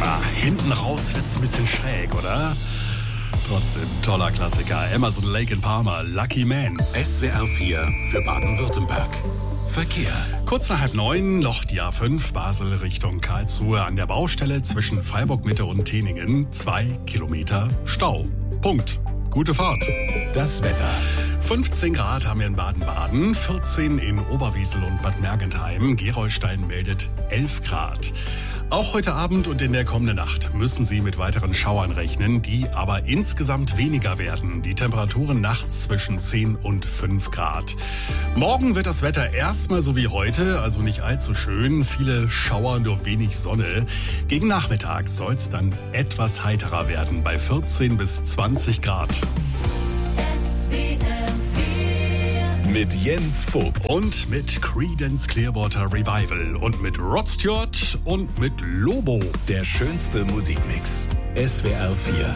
Hinten raus wird's ein bisschen schräg, oder? Trotzdem toller Klassiker. Emerson, Lake and Palmer, Lucky Man. SWR 4 für Baden-Württemberg. Verkehr. Kurz nach 8:30 noch die A5 Basel Richtung Karlsruhe an der Baustelle zwischen Freiburg Mitte und Teningen. 2 Kilometer Stau. Punkt. Gute Fahrt. Das Wetter. 15 Grad haben wir in Baden-Baden, 14 in Oberwiesel und Bad Mergentheim. Gerolstein meldet 11 Grad. Auch heute Abend und in der kommenden Nacht müssen Sie mit weiteren Schauern rechnen, die aber insgesamt weniger werden. Die Temperaturen nachts zwischen 10 und 5 Grad. Morgen wird das Wetter erstmal so wie heute, also nicht allzu schön. Viele Schauer, nur wenig Sonne. Gegen Nachmittag soll es dann etwas heiterer werden, bei 14 bis 20 Grad. Mit Jens Vogt. Und mit Creedence Clearwater Revival. Und mit Rod Stewart und mit Lobo. Der schönste Musikmix. SWR 4.